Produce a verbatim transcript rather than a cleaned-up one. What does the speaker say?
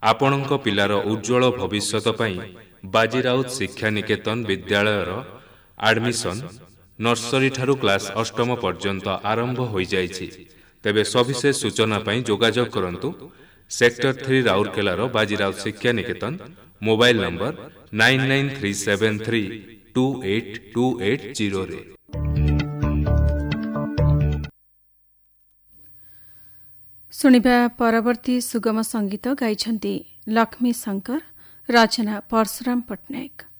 ଆପଣଙ୍କ ପିଲାର ଉଜ୍ଜଳ ଭବିଷ୍ୟତ ପାଇଁ ବାଜିରାଉତ ଶିକ୍ଷା ନିକେତନ ବିଦ୍ୟାଳୟର ଆଡମିସନ ନର୍ସରୀଠାରୁ କ୍ଲାସ ଅଷ୍ଟମ ପର୍ଯ୍ୟନ୍ତ ଆରମ୍ଭ ହୋଇଯାଇଛି। ତେବେ ସବିଶେଷ ସୂଚନା ପାଇଁ ଯୋଗାଯୋଗ କରନ୍ତୁ ସେକ୍ଟର ଥ୍ରୀ ରାଉରକେଲାର ବାଜିରାଉତ ଶିକ୍ଷା Niketan, mobile number nine nine three seven three two eight two eight ଜିରୋରେ। ଶୁଣିବା ପରବର୍ତ୍ତୀ ସୁଗମ ସଙ୍ଗୀତ ଗାଇଛନ୍ତି ଲକ୍ଷ୍ମୀ ଶଙ୍କର, ରଚନା ପରଶୁରାମ ପଟ୍ଟନାୟକ।